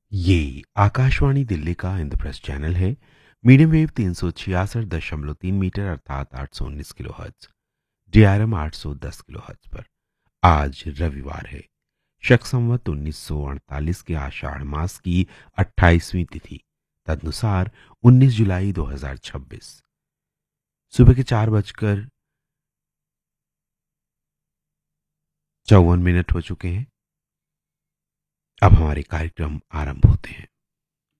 ये आकाशवाणी दिल्ली का इंद्रप्रस्थ चैनल है। मीडियम वेव 366.3 मीटर अर्थात 819 kilo hertz, DRM 810 kilo hertz पर। आज रविवार है, शक संवत 1948 के आषाढ़ मास की 28वीं तिथि, तदनुसार 19 जुलाई 2026। सुबह के 4:54 हो चुके हैं। अब हमारे कार्यक्रम आरंभ होते हैं।